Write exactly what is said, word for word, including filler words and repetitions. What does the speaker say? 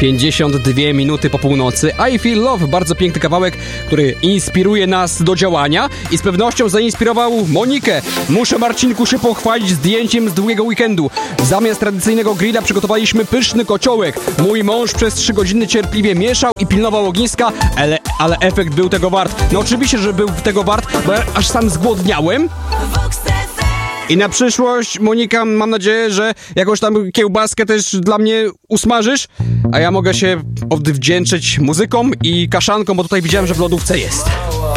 pięćdziesiąt dwie minuty po północy. I Feel Love, bardzo piękny kawałek, który inspiruje nas do działania i z pewnością zainspirował Monikę. Muszę, Marcinku, się pochwalić zdjęciem z długiego weekendu. Zamiast tradycyjnego grilla przygotowaliśmy pyszny kociołek. Mój mąż przez trzy godziny cierpliwie mieszał i pilnował ogniska, ale, ale efekt był tego wart. No oczywiście, że był tego wart, bo ja aż sam zgłodniałem. I na przyszłość, Monika, mam nadzieję, że jakąś tam kiełbaskę też dla mnie usmażysz, a ja mogę się odwdzięczyć muzyką i kaszanką, bo tutaj widziałem, że w lodówce jest.